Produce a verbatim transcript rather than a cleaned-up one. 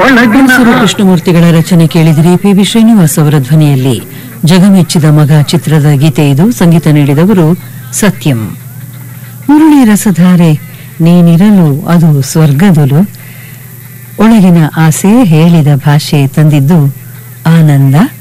ಮೈಸೂರು ಕೃಷ್ಣಮೂರ್ತಿಗಳ ರಚನೆ ಕೇಳಿದಿರಿ. P V Srinivas ಅವರ ಧ್ವನಿಯಲ್ಲಿ ಜಗಮೆಚ್ಚಿದ ಮಗ ಚಿತ್ರದ ಗೀತೆ ಇದು. ಸಂಗೀತ ನೀಡಿದವರು ಸತ್ಯಂ. ಮುರಳಿ ರಸಧಾರೆ ನೀನಿರಲು ಅದು ಸ್ವರ್ಗದೊಲು, ಒಳಗಿನ ಆಸೆ ಹೇಳಿದ ಭಾಷೆ ತಂದಿದ್ದು ಆನಂದ.